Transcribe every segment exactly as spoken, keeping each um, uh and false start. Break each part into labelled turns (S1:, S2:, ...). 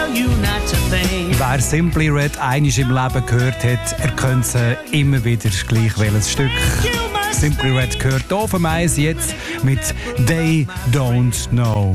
S1: you not to think.
S2: Wer Simply Red einmal im Leben gehört hat, er könnte sie immer wieder gleich welches Stück. Simply Red gehört hier auf dem Eis jetzt mit They Don't Know.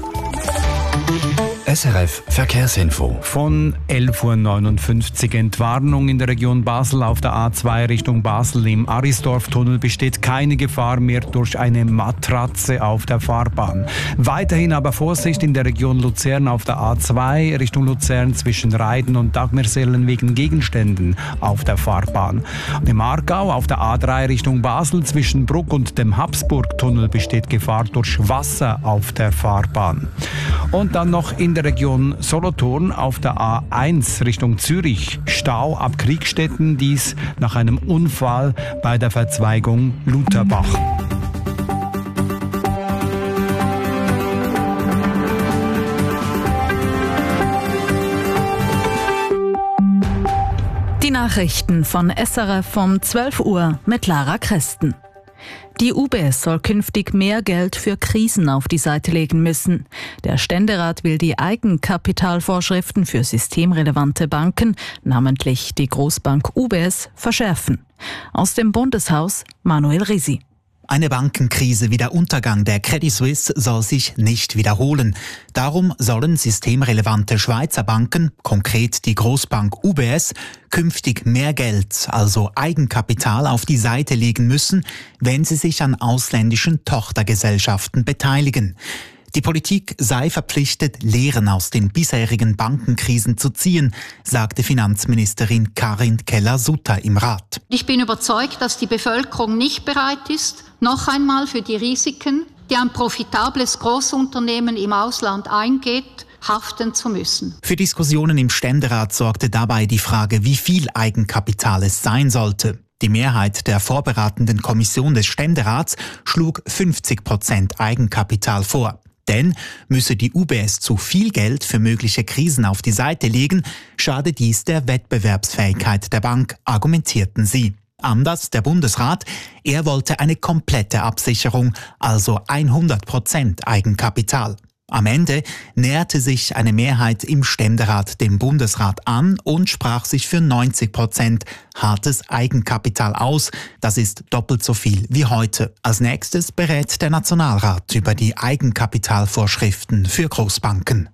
S3: S R F Verkehrsinfo.
S2: Von elf Uhr neunundfünfzig Entwarnung in der Region Basel auf der A zwei Richtung Basel. Im Arisdorf-Tunnel besteht keine Gefahr mehr durch eine Matratze auf der Fahrbahn. Weiterhin aber Vorsicht in der Region Luzern auf der A zwei Richtung Luzern zwischen Reiden und Dagmersellen wegen Gegenständen auf der Fahrbahn. Und im Aargau auf der A drei Richtung Basel zwischen Bruck und dem Habsburg-Tunnel besteht Gefahr durch Wasser auf der Fahrbahn. Und dann noch in der Region Solothurn auf der A eins Richtung Zürich Stau ab Kriegstetten, dies nach einem Unfall bei der Verzweigung Lutherbach.
S4: Die Nachrichten von S R F um zwölf Uhr mit Lara Kresten. Die U B S soll künftig mehr Geld für Krisen auf die Seite legen müssen. Der Ständerat will die Eigenkapitalvorschriften für systemrelevante Banken, namentlich die Großbank U B S, verschärfen. Aus dem Bundeshaus Manuel Risi.
S5: Eine Bankenkrise wie der Untergang der Credit Suisse soll sich nicht wiederholen. Darum sollen systemrelevante Schweizer Banken, konkret die Großbank U B S, künftig mehr Geld, also Eigenkapital, auf die Seite legen müssen, wenn sie sich an ausländischen Tochtergesellschaften beteiligen. Die Politik sei verpflichtet, Lehren aus den bisherigen Bankenkrisen zu ziehen, sagte Finanzministerin Karin Keller-Sutter im Rat.
S6: Ich bin überzeugt, dass die Bevölkerung nicht bereit ist, noch einmal für die Risiken, die ein profitables Großunternehmen im Ausland eingeht, haften zu müssen.
S5: Für Diskussionen im Ständerat sorgte dabei die Frage, wie viel Eigenkapital es sein sollte. Die Mehrheit der vorberatenden Kommission des Ständerats schlug fünfzig Prozent Eigenkapital vor. Denn müsse die U B S zu viel Geld für mögliche Krisen auf die Seite legen, schade dies der Wettbewerbsfähigkeit der Bank, argumentierten sie. Anders der Bundesrat, er wollte eine komplette Absicherung, also hundert Prozent Eigenkapital. Am Ende näherte sich eine Mehrheit im Ständerat dem Bundesrat an und sprach sich für neunzig Prozent hartes Eigenkapital aus. Das ist doppelt so viel wie heute. Als nächstes berät der Nationalrat über die Eigenkapitalvorschriften für Großbanken.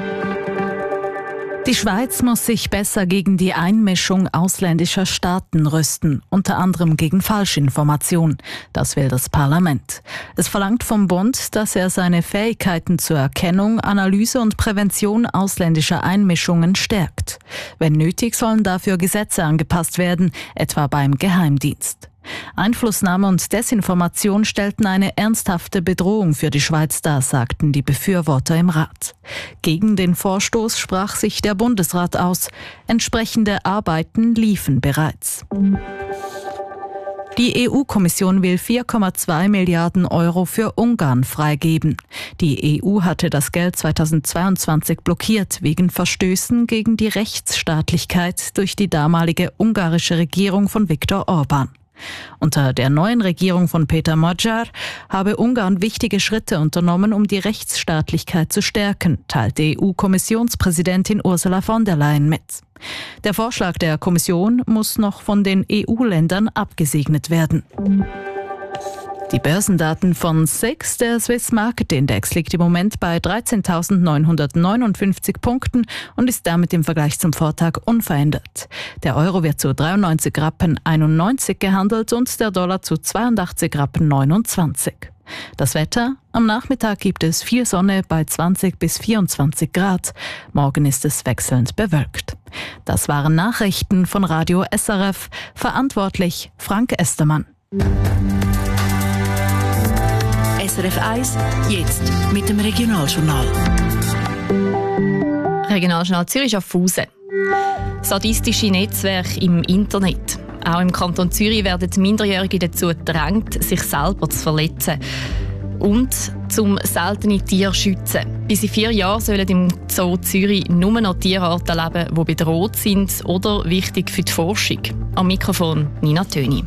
S4: Die Schweiz muss sich besser gegen die Einmischung ausländischer Staaten rüsten, unter anderem gegen Falschinformation. Das will das Parlament. Es verlangt vom Bund, dass er seine Fähigkeiten zur Erkennung, Analyse und Prävention ausländischer Einmischungen stärkt. Wenn nötig, sollen dafür Gesetze angepasst werden, etwa beim Geheimdienst. Einflussnahme und Desinformation stellten eine ernsthafte Bedrohung für die Schweiz dar, sagten die Befürworter im Rat. Gegen den Vorstoß sprach sich der Bundesrat aus. Entsprechende Arbeiten liefen bereits. Die E U-Kommission will vier Komma zwei Milliarden Euro für Ungarn freigeben. Die E U hatte das Geld zweitausendzweiundzwanzig blockiert wegen Verstößen gegen die Rechtsstaatlichkeit durch die damalige ungarische Regierung von Viktor Orbán. Unter der neuen Regierung von Peter Magyar habe Ungarn wichtige Schritte unternommen, um die Rechtsstaatlichkeit zu stärken, teilte E U-Kommissionspräsidentin Ursula von der Leyen mit. Der Vorschlag der Kommission muss noch von den E U-Ländern abgesegnet werden. Die Börsendaten von S I X, der Swiss Market Index, liegt im Moment bei dreizehntausendneunhundertneunundfünfzig Punkten und ist damit im Vergleich zum Vortag unverändert. Der Euro wird zu dreiundneunzig Rappen einundneunzig gehandelt und der Dollar zu zweiundachtzig Rappen neunundzwanzig. Das Wetter: Am Nachmittag gibt es viel Sonne bei zwanzig bis vierundzwanzig Grad. Morgen ist es wechselnd bewölkt. Das waren Nachrichten von Radio S R F. Verantwortlich Frank Estermann.
S7: S R F eins, jetzt mit dem Regionaljournal.
S8: Regionaljournal Zürich Schaffhausen. Sadistische Netzwerke im Internet. Auch im Kanton Zürich werden Minderjährige dazu gedrängt, sich selber zu verletzen. Und zum seltene Tier schützen. Bis in vier Jahren sollen im Zoo Zürich nur noch Tierarten leben, die bedroht sind oder wichtig für die Forschung. Am Mikrofon Nina Töni.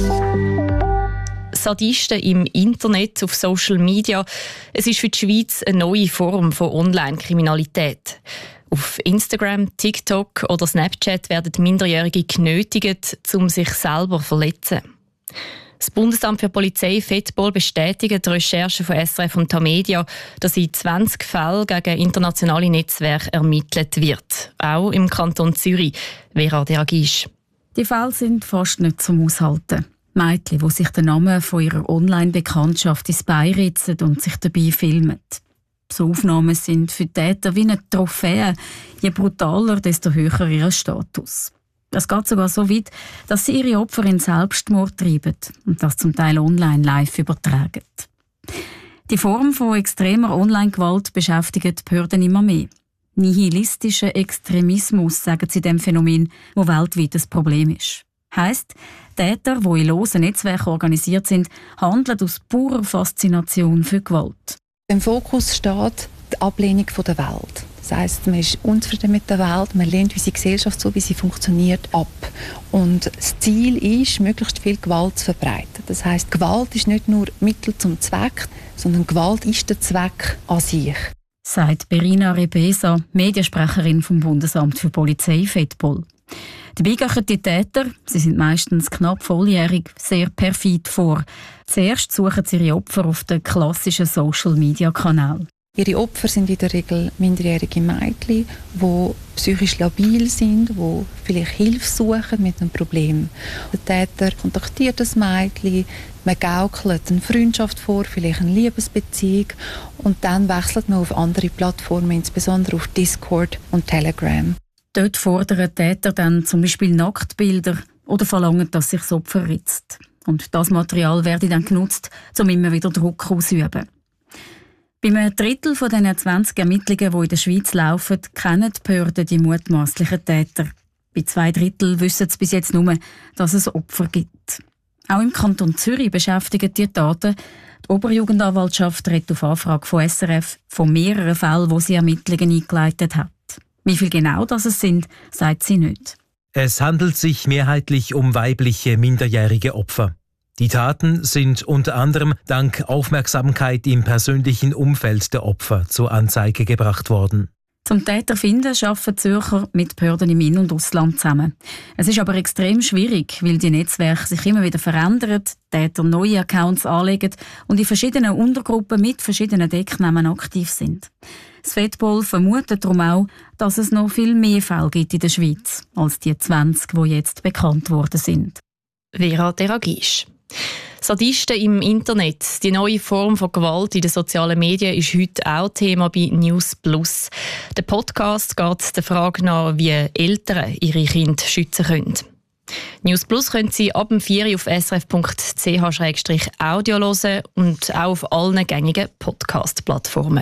S8: Sadisten im Internet, auf Social Media. Es ist für die Schweiz eine neue Form von Online-Kriminalität. Auf Instagram, TikTok oder Snapchat werden Minderjährige genötigt, um sich selber zu verletzen. Das Bundesamt für Polizei Fedpol bestätigt die Recherche von S R F und Tamedia, dass in zwanzig Fällen gegen internationale Netzwerke ermittelt wird. Auch im Kanton Zürich. Vera Deragisch.
S1: Die Fälle sind fast nicht zum Aushalten. Mädchen, die sich den Namen von ihrer Online-Bekanntschaft ins Bein ritzen und sich dabei filmen. So Aufnahmen sind für die Täter wie eine Trophäe. Je brutaler, desto höher ihr Status. Es geht sogar so weit, dass sie ihre Opfer in Selbstmord treiben und das zum Teil online live übertragen. Die Form von extremer Online-Gewalt beschäftigt die Behörden immer mehr. Nihilistischer Extremismus, sagen sie dem Phänomen, das weltweit ein Problem ist. Heisst, Täter, die in losen Netzwerken organisiert sind, handeln aus purer Faszination für Gewalt.
S9: Im Fokus steht die Ablehnung der Welt. Das heisst, man ist unzufrieden mit der Welt, man lehnt unsere Gesellschaft so, wie sie funktioniert, ab. Und das Ziel ist, möglichst viel Gewalt zu verbreiten. Das heisst, Gewalt ist nicht nur Mittel zum Zweck, sondern Gewalt ist der Zweck an sich.
S1: Sagt Berina Rebesa, Mediensprecherin vom Bundesamt für Polizei Fedpol. Dabei gehen die Täter, sie sind meistens knapp volljährig, sehr perfid vor. Zuerst suchen sie ihre Opfer auf den klassischen Social-Media-Kanälen.
S9: Ihre Opfer sind in der Regel minderjährige Mädchen, die psychisch labil sind, die vielleicht Hilfe suchen mit einem Problem. Der Täter kontaktiert das Mädchen, man gaukelt eine Freundschaft vor, vielleicht eine Liebesbeziehung und dann wechselt man auf andere Plattformen, insbesondere auf Discord und Telegram.
S1: Dort fordern Täter dann zum Beispiel Nacktbilder oder verlangen, dass sich das Opfer ritzt. Und das Material werde dann genutzt, um immer wieder Druck auszuüben. Bei einem Drittel von diesen zwanzig Ermittlungen, die in der Schweiz laufen, kennen die Behörden die mutmaßlichen Täter. Bei zwei Drittel wissen sie bis jetzt nur, dass es Opfer gibt. Auch im Kanton Zürich beschäftigen die Daten. Die Oberjugendanwaltschaft redet auf Anfrage von S R F von mehreren Fällen, wo sie Ermittlungen eingeleitet hat. Wie viel genau das es sind, sagt sie nicht.
S10: Es handelt sich mehrheitlich um weibliche minderjährige Opfer. Die Taten sind unter anderem dank Aufmerksamkeit im persönlichen Umfeld der Opfer zur Anzeige gebracht worden.
S1: Zum Täter finden arbeiten Zürcher mit Behörden im In- und Ausland zusammen. Es ist aber extrem schwierig, weil die Netzwerke sich immer wieder verändern, Täter neue Accounts anlegen und in verschiedenen Untergruppen mit verschiedenen Decknamen aktiv sind. Das Fedpol vermutet darum auch, dass es noch viel mehr Fälle gibt in der Schweiz als die zwanzig, die jetzt bekannt worden sind.
S8: Vera Deragisch. Sadisten im Internet. Die neue Form von Gewalt in den sozialen Medien ist heute auch Thema bei News Plus. Der Podcast geht der Frage nach, wie Eltern ihre Kinder schützen können. News Plus können Sie ab dem vier Uhr auf s r f punkt c h slash audio hören und auch auf allen gängigen Podcast-Plattformen.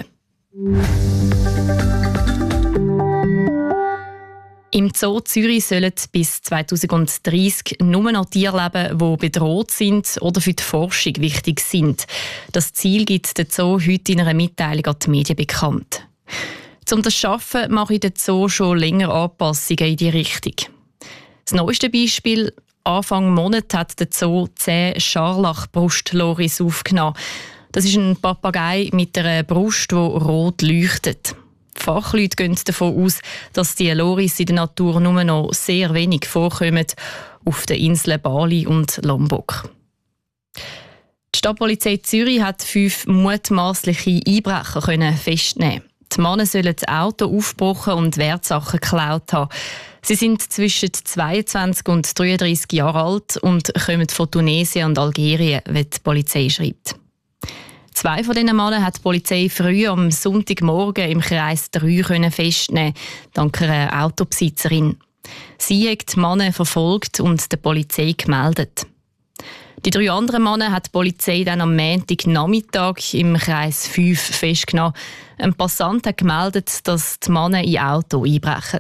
S8: Im Zoo Zürich sollen bis zwanzig dreissig nur noch Tiere leben, die bedroht sind oder für die Forschung wichtig sind. Das Ziel gibt der Zoo heute in einer Mitteilung an die Medien bekannt. Um das zu schaffen, mache ich der Zoo schon länger Anpassungen in die Richtung. Das neueste Beispiel: Anfang Monat hat der Zoo zehn Scharlachbrustloris aufgenommen. Das ist ein Papagei mit einer Brust, die rot leuchtet. Die Fachleute gehen davon aus, dass die Loris in der Natur nur noch sehr wenig vorkommen, auf den Inseln Bali und Lombok. Die Stadtpolizei Zürich hat fünf mutmaßliche Einbrecher festnehmen. Die Männer sollen das Auto aufgebrochen und Wertsachen geklaut haben. Sie sind zwischen zweiundzwanzig und dreiunddreissig Jahre alt und kommen von Tunesien und Algerien, wie die Polizei schreibt. Zwei von diesen Männern hat die Polizei früh am Sonntagmorgen im Kreis drei festnehmen, dank einer Autobesitzerin. Sie hat die Männer verfolgt und der Polizei gemeldet. Die drei anderen Männer hat die Polizei dann am Montagnachmittag im Kreis fünf festgenommen. Ein Passant hat gemeldet, dass die Männer in Auto einbrechen.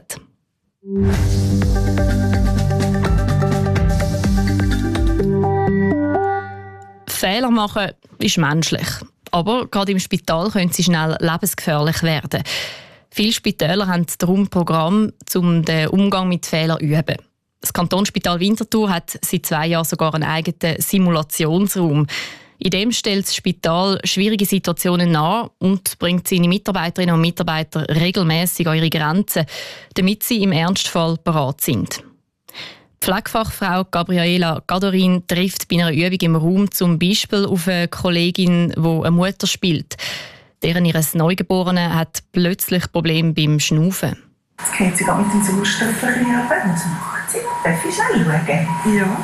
S8: Fehler machen ist menschlich. Aber gerade im Spital können sie schnell lebensgefährlich werden. Viele Spitäler haben darum Programm, um den Umgang mit Fehlern zu üben. Das Kantonsspital Winterthur hat seit zwei Jahren sogar einen eigenen Simulationsraum. In dem stellt das Spital schwierige Situationen nahe und bringt seine Mitarbeiterinnen und Mitarbeiter regelmäßig an ihre Grenzen, damit sie im Ernstfall bereit sind. Die Pflegefachfrau Gabriela Gadorin trifft bei einer Übung im Raum zum Beispiel auf eine Kollegin, die eine Mutter spielt. Deren ihres Neugeborenen hat plötzlich Probleme beim Schnaufen.
S11: Jetzt geht sie gerade mit dem Sauerstoff ein bisschen runter. Was macht sie? Darf ich schnell schauen? Ja.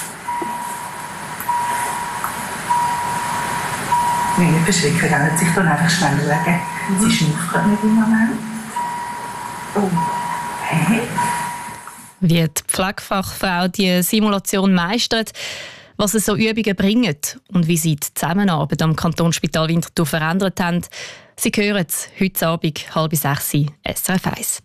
S11: Nicht verschrecken, dann sich dann einfach schnell schauen. Sie schnauft gerade nicht im Moment. Oh. Hey.
S8: Wie die Pflegefachfrau die Simulation meistert, was es so Übungen bringen und wie sie die Zusammenarbeit am Kantonsspital Winterthur verändert haben, Sie hören es heute Abend halb sechs S R F eins.